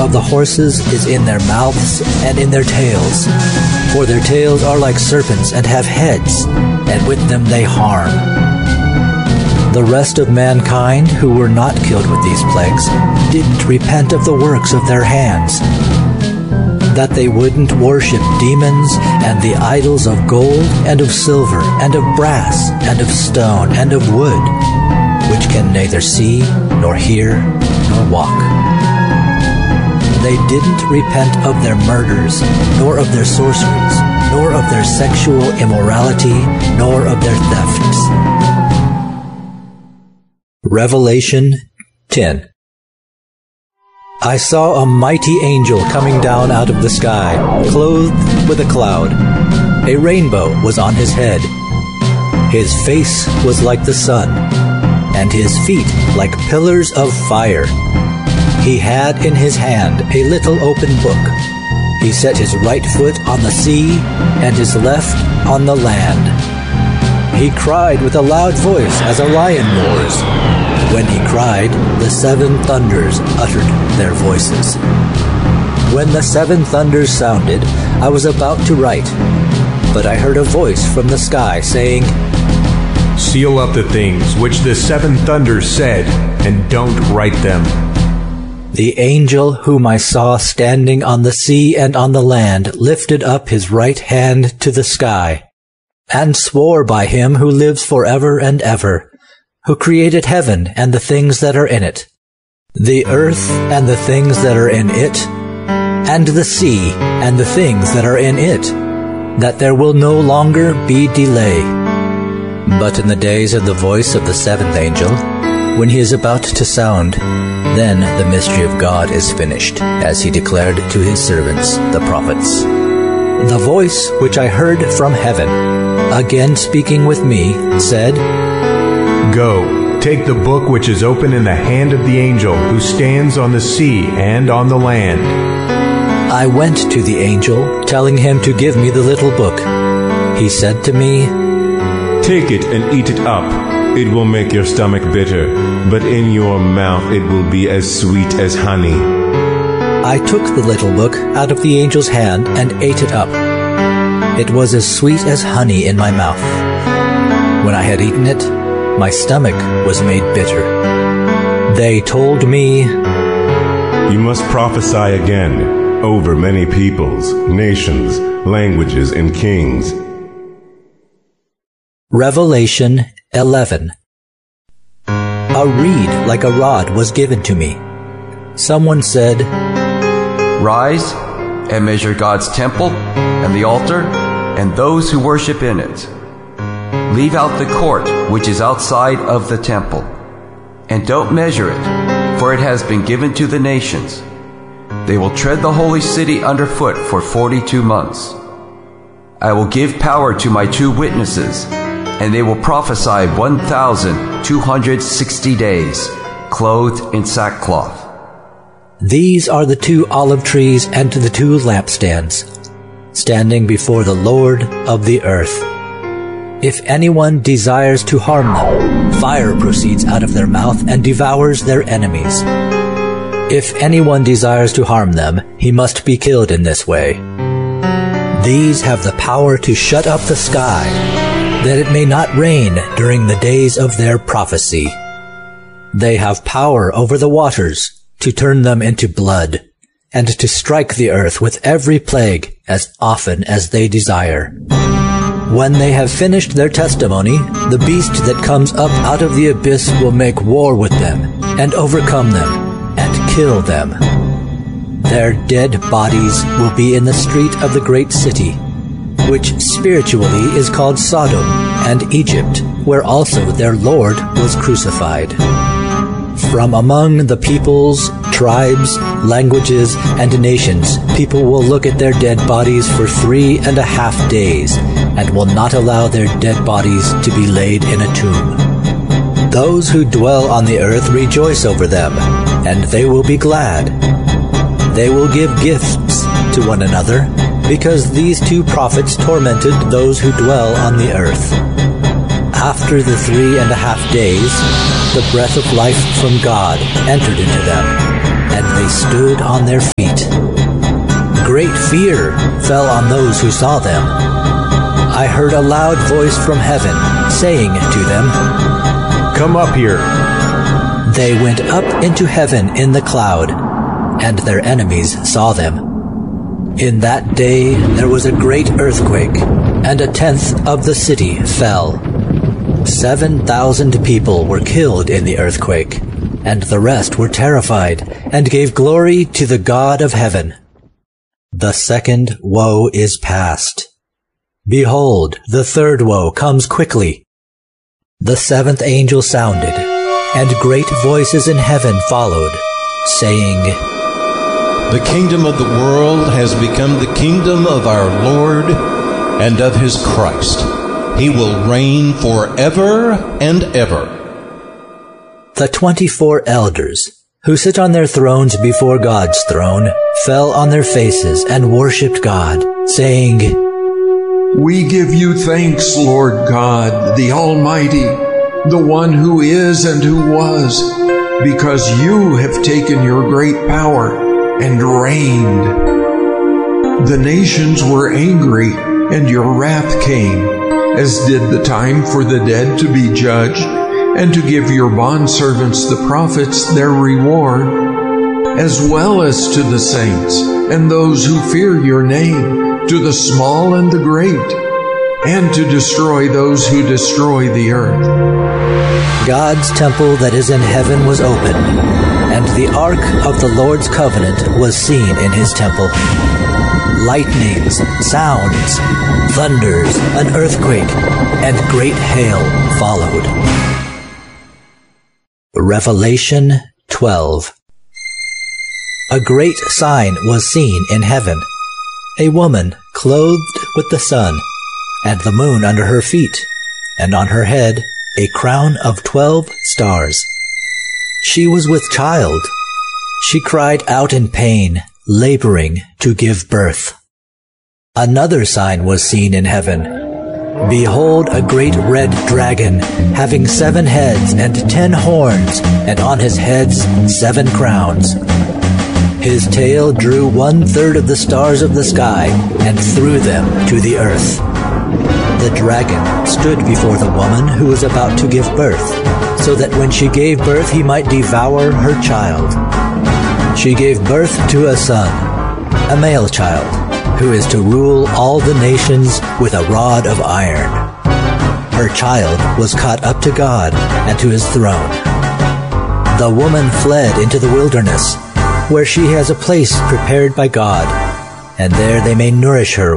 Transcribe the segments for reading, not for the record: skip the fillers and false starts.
of the horses is in their mouths and in their tails. For their tails are like serpents and have heads, and with them they harm. The rest of mankind who were not killed with these plagues didn't repent of the works of their hands, that they wouldn't worship demons and the idols of gold and of silver and of brass and of stone and of wood, which can neither see nor hear nor walk. They didn't repent of their murders, nor of their sorceries, nor of their sexual immorality, nor of their thefts. Revelation 10. I saw a mighty angel coming down out of the sky, clothed with a cloud. A rainbow was on his head. His face was like the sun, and his feet like pillars of fire. He had in his hand a little open book. He set his right foot on the sea, and his left on the land. He cried with a loud voice as a lion roars. When he cried, the 7 thunders uttered their voices. When the 7 thunders sounded, I was about to write, but I heard a voice from the sky saying, Seal up the things which the 7 thunders said, and don't write them. The angel whom I saw standing on the sea and on the land lifted up his right hand to the sky, and swore by him who lives forever and ever, who created heaven and the things that are in it, the earth and the things that are in it, and the sea and the things that are in it, that there will no longer be delay. But in the days of the voice of the 7th angel, when he is about to sound, then the mystery of God is finished, as he declared to his servants, the prophets. The voice which I heard from heaven, again speaking with me, said, Go, take the book which is open in the hand of the angel who stands on the sea and on the land. I went to the angel, telling him to give me the little book. He said to me, Take it and eat it up. It will make your stomach bitter, but in your mouth it will be as sweet as honey. I took the little book out of the angel's hand and ate it up. It was as sweet as honey in my mouth. When I had eaten it, my stomach was made bitter. They told me, You must prophesy again over many peoples, nations, languages, and kings. Revelation 11. A reed like a rod was given to me. Someone said, Rise and measure God's temple and the altar and those who worship in it. Leave out the court which is outside of the temple, and don't measure it, for it has been given to the nations. They will tread the holy city underfoot for 42 months. I will give power to my 2 witnesses, and they will prophesy 1,260 days, clothed in sackcloth. These are the 2 olive trees and the 2 lampstands, standing before the Lord of the earth. If anyone desires to harm them, fire proceeds out of their mouth and devours their enemies. If anyone desires to harm them, he must be killed in this way. These have the power to shut up the sky, that it may not rain during the days of their prophecy. They have power over the waters to turn them into blood, and to strike the earth with every plague as often as they desire. When they have finished their testimony, the beast that comes up out of the abyss will make war with them, and overcome them, and kill them. Their dead bodies will be in the street of the great city, which spiritually is called Sodom and Egypt, where also their Lord was crucified. From among the peoples, tribes, languages, and nations, people will look at their dead bodies for 3.5 days, and will not allow their dead bodies to be laid in a tomb. Those who dwell on the earth rejoice over them, and they will be glad. They will give gifts to one another, because these 2 prophets tormented those who dwell on the earth. After the 3.5 days, the breath of life from God entered into them, and and they stood on their feet. Great fear fell on those who saw them. I heard a loud voice from heaven saying to them, "Come up here." They went up into heaven in the cloud, and their enemies saw them. In that day there was a great earthquake, and 1/10 of the city fell. 7,000 people were killed in the earthquake, and the rest were terrified, and gave glory to the God of heaven. The second woe is past. Behold, the third woe comes quickly. The seventh angel sounded, and great voices in heaven followed, saying, The kingdom of the world has become the kingdom of our Lord and of his Christ. He will reign forever and ever. The 24 elders, who sit on their thrones before God's throne, fell on their faces and worshipped God, saying, We give you thanks, Lord God, the Almighty, the one who is and who was, because you have taken your great power and reigned. The nations were angry, and your wrath came, as did the time for the dead to be judged, and to give your bondservants the prophets their reward, as well as to the saints and those who fear your name, to the small and the great, and to destroy those who destroy the earth. God's temple that is in heaven was open, and the ark of the Lord's covenant was seen in his temple. Lightnings, sounds, thunders, an earthquake, and great hail followed. Revelation 12. A great sign was seen in heaven, a woman clothed with the sun, and the moon under her feet, and on her head a crown of 12 stars. She was with child. She cried out in pain, laboring to give birth. Another sign was seen in heaven. Behold, a great red dragon, having 7 heads and 10 horns, and on his heads 7 crowns. His tail drew 1/3 of the stars of the sky and threw them to the earth. The dragon stood before the woman who was about to give birth, so that when she gave birth he might devour her child. She gave birth to a son, a male child, who is to rule all the nations with a rod of iron. Her child was caught up to God and to his throne. The woman fled into the wilderness, where she has a place prepared by God, and there they may nourish her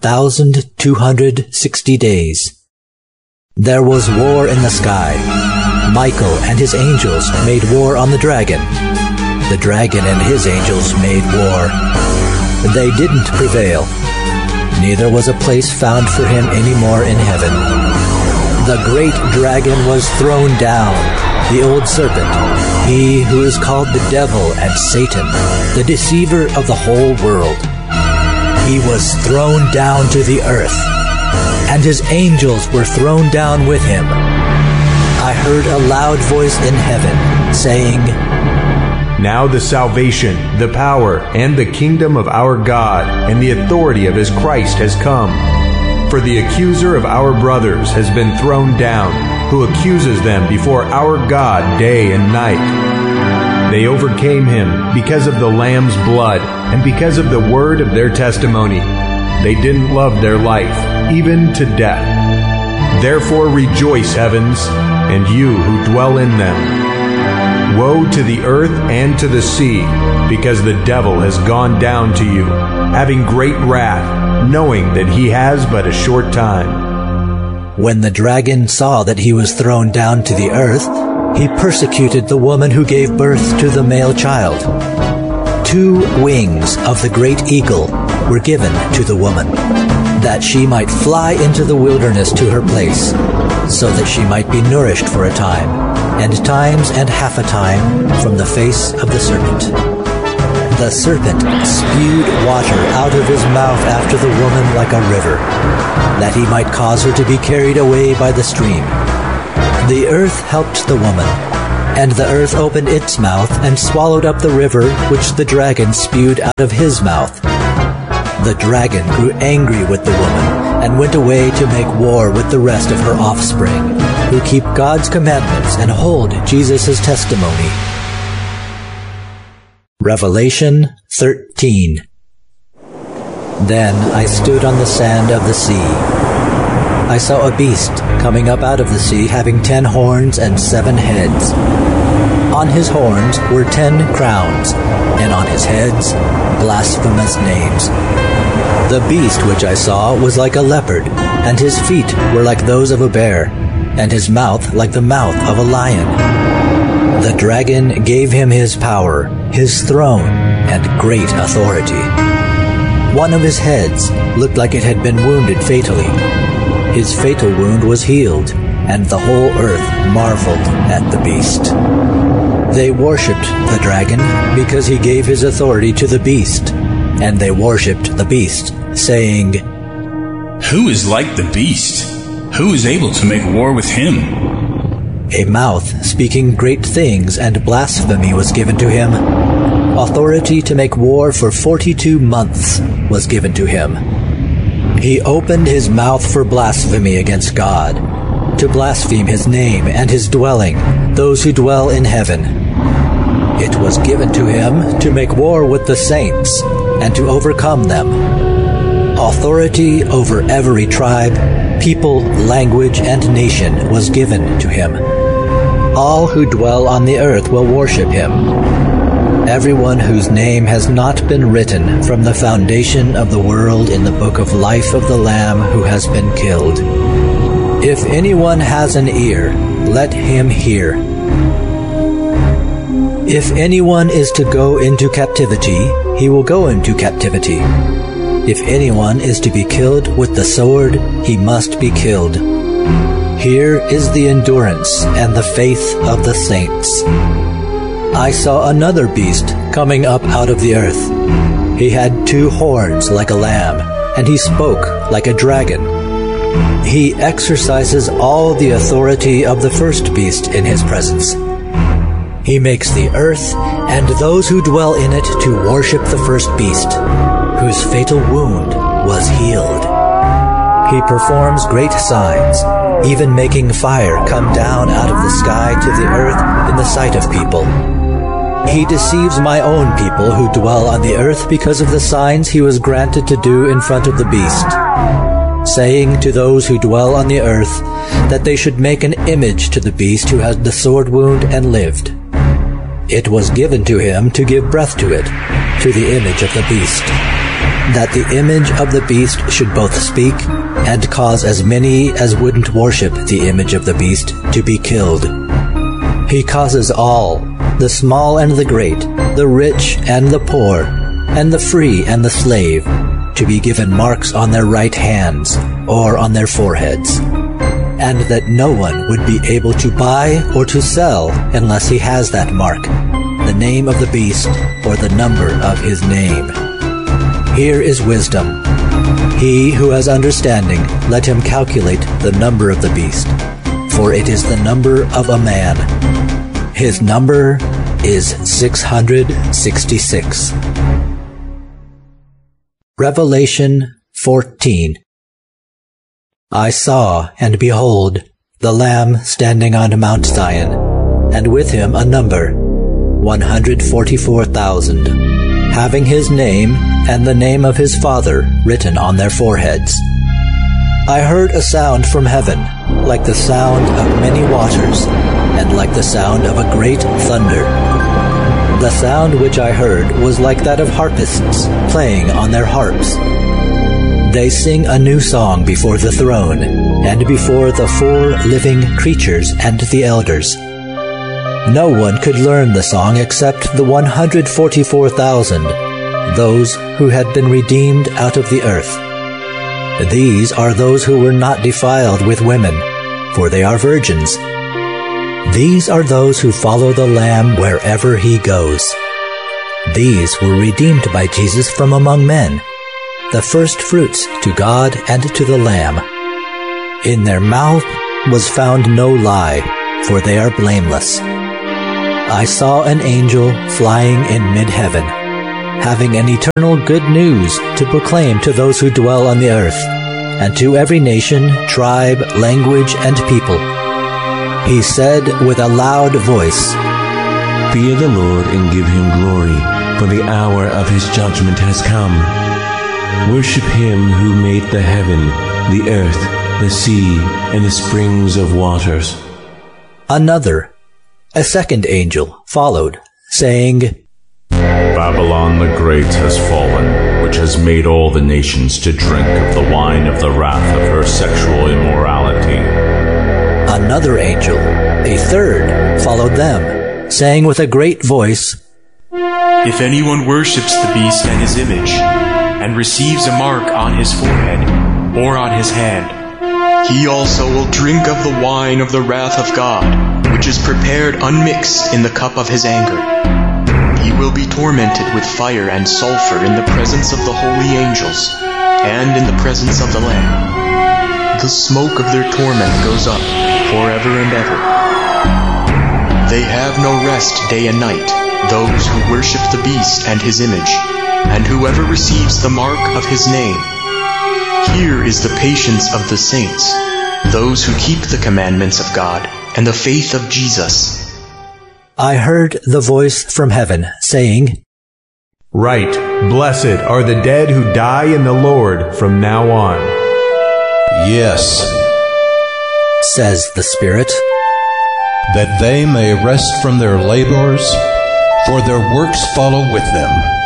1,260 days. There was war in the sky. Michael and his angels made war on the dragon. The dragon and his angels made war. They didn't prevail. Neither was a place found for him any more in heaven. The great dragon was thrown down, the old serpent, he who is called the devil and Satan, the deceiver of the whole world. He was thrown down to the earth, and his angels were thrown down with him. I heard a loud voice in heaven saying, Now the salvation, the power, and the kingdom of our God and the authority of his Christ has come. For the accuser of our brothers has been thrown down, who accuses them before our God day and night. They overcame him because of the Lamb's blood and because of the word of their testimony. They didn't love their life, even to death. Therefore rejoice, heavens, and you who dwell in them. Woe to the earth and to the sea, because the devil has gone down to you, having great wrath, knowing that he has but a short time. When the dragon saw that he was thrown down to the earth, he persecuted the woman who gave birth to the male child. 2 wings of the great eagle were given to the woman, that she might fly into the wilderness to her place, so that she might be nourished for a time, and times and half a time from the face of the serpent. The serpent spewed water out of his mouth after the woman like a river, that he might cause her to be carried away by the stream. The earth helped the woman, And the earth opened its mouth and swallowed up the river which the dragon spewed out of his mouth. The dragon grew angry with the woman and went away to make war with the rest of her offspring, who keep God's commandments and hold Jesus' testimony. Revelation 13. Then I stood on the sand of the sea. I saw a beast coming up out of the sea, having 10 horns and 7 heads. On his horns were 10 crowns, and on his heads blasphemous names. The beast which I saw was like a leopard, and his feet were like those of a bear, and his mouth like the mouth of a lion. The dragon gave him his power, his throne, and great authority. One of his heads looked like it had been wounded fatally. His fatal wound was healed, and the whole earth marveled at the beast. They worshipped the dragon because he gave his authority to the beast, and they worshipped the beast, saying, "Who is like the beast? Who is able to make war with him?" A mouth speaking great things and blasphemy was given to him. Authority to make war for 42 months was given to him. He opened his mouth for blasphemy against God, to blaspheme his name and his dwelling, those who dwell in heaven. It was given to him to make war with the saints and to overcome them. Authority over every tribe, people, language, and nation was given to him. All who dwell on the earth will worship him. Everyone whose name has not been written from the foundation of the world in the book of life of the Lamb who has been killed. If anyone has an ear, let him hear. If anyone is to go into captivity, he will go into captivity. If anyone is to be killed with the sword, he must be killed. Here is the endurance and the faith of the saints. I saw another beast coming up out of the earth. He had 2 horns like a lamb, and he spoke like a dragon. He exercises all the authority of the first beast in his presence. He makes the earth and those who dwell in it to worship the first beast, whose fatal wound was healed. He performs great signs, even making fire come down out of the sky to the earth in the sight of people. He deceives my own people who dwell on the earth because of the signs he was granted to do in front of the beast, saying to those who dwell on the earth that they should make an image to the beast who had the sword wound and lived. It was given to him to give breath to it, to the image of the beast, that the image of the beast should both speak and cause as many as wouldn't worship the image of the beast to be killed. He causes all, the small and the great, the rich and the poor, and the free and the slave, to be given marks on their right hands or on their foreheads, and that no one would be able to buy or to sell unless he has that mark, the name of the beast or the number of his name. Here is wisdom. He who has understanding, let him calculate the number of the beast, for it is the number of a man. His number is 666. Revelation 14. I saw, and behold, the Lamb standing on Mount Zion, and with him a number, 144,000, having his name and the name of his Father written on their foreheads. I heard a sound from heaven, like the sound of many waters, and like the sound of a great thunder. The sound which I heard was like that of harpists playing on their harps. They sing a new song before the throne, and before the 4 living creatures and the elders. No one could learn the song except the 144,000, those who had been redeemed out of the earth. These are those who were not defiled with women, for they are virgins. These are those who follow the Lamb wherever he goes. These were redeemed by Jesus from among men, the first fruits to God and to the Lamb. In their mouth was found no lie, for they are blameless. I saw an angel flying in mid-heaven, having an eternal good news to proclaim to those who dwell on the earth, and to every nation, tribe, language, and people. He said with a loud voice, Fear the Lord and give him glory, for the hour of his judgment has come. Worship him who made the heaven, the earth, the sea, and the springs of waters. A second angel, followed, saying, Babylon the Great has fallen, which has made all the nations to drink of the wine of the wrath of her sexual immorality. Another angel, a third, followed them, saying with a great voice, If anyone worships the beast and his image, and receives a mark on his forehead or on his hand, he also will drink of the wine of the wrath of God, which is prepared unmixed in the cup of his anger. He will be tormented with fire and sulfur in the presence of the holy angels, and in the presence of the Lamb. The smoke of their torment goes up forever and ever. They have no rest day and night, those who worship the beast and his image, and whoever receives the mark of his name. Here is the patience of the saints, those who keep the commandments of God and the faith of Jesus. I heard the voice from heaven, saying, Right, blessed are the dead who die in the Lord from now on. Yes, says the Spirit, that they may rest from their labors, for their works follow with them.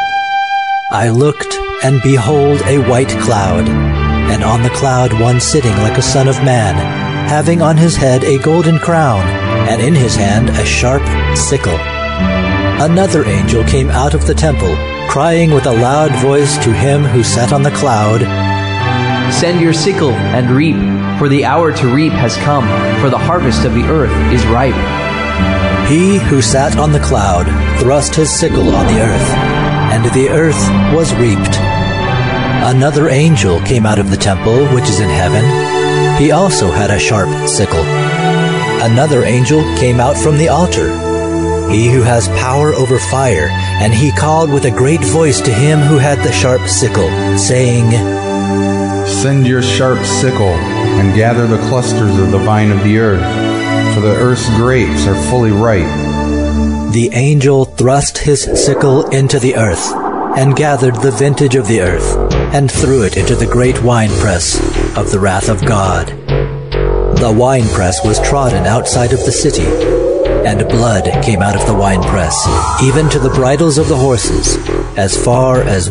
I looked, and behold a white cloud, and on the cloud one sitting like a son of man, having on his head a golden crown, and in his hand a sharp sickle. Another angel came out of the temple, crying with a loud voice to him who sat on the cloud, Send your sickle and reap, for the hour to reap has come, for the harvest of the earth is ripe. He who sat on the cloud thrust his sickle on the earth, and the earth was reaped. Another angel came out of the temple which is in heaven. He also had a sharp sickle. Another angel came out from the altar, he who has power over fire, and he called with a great voice to him who had the sharp sickle, saying, Send your sharp sickle, and gather the clusters of the vine of the earth, for the earth's grapes are fully ripe. The angel thrust his sickle into the earth, and gathered the vintage of the earth, and threw it into the great winepress of the wrath of God. The winepress was trodden outside of the city, and blood came out of the winepress, even to the bridles of the horses, as far as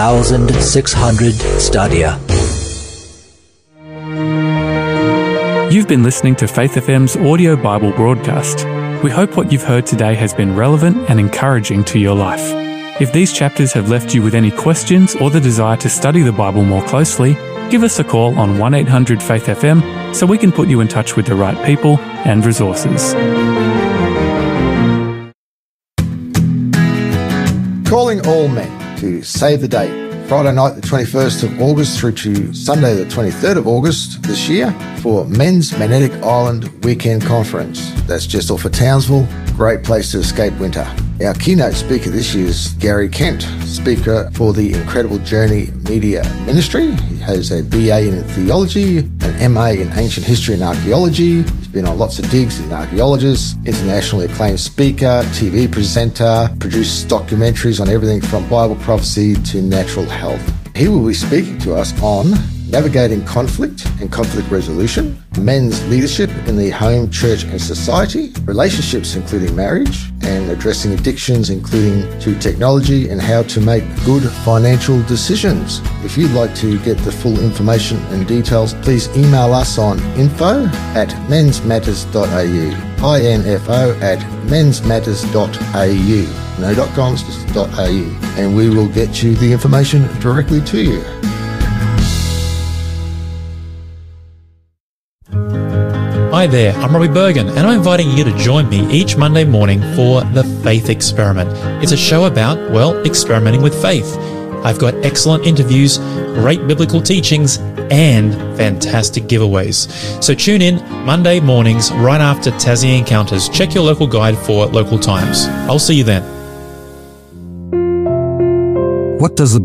1,600 stadia. You've been listening to Faith FM's audio Bible broadcast. We hope what you've heard today has been relevant and encouraging to your life. If these chapters have left you with any questions or the desire to study the Bible more closely, give us a call on 1-800-FAITH-FM so we can put you in touch with the right people and resources. Calling all men to save the date. Friday night the 21st of August through to Sunday the 23rd of August this year for Men's Magnetic Island Weekend Conference. That's just off of Townsville. Great place to escape winter. Our keynote speaker this year is Gary Kent, speaker for the Incredible Journey Media Ministry. He has a BA in theology, an MA in ancient history and archaeology. He's been on lots of digs as an archaeologist, internationally acclaimed speaker, TV presenter, produced documentaries on everything from Bible prophecy to natural health. He will be speaking to us on navigating conflict and conflict resolution, men's leadership in the home, church and society, relationships including marriage, and addressing addictions including to technology and how to make good financial decisions. If you'd like to get the full information and details, please email us on info@mensmatters.au, info@mensmatters.au. No .coms, just .au. And we will get you the information directly to you. Hi there, I'm Robbie Bergen, and I'm inviting you to join me each Monday morning for The Faith Experiment. It's a show about, well, experimenting with faith. I've got excellent interviews, great biblical teachings, and fantastic giveaways. So tune in Monday mornings right after Tassie Encounters. Check your local guide for local times. I'll see you then. What does the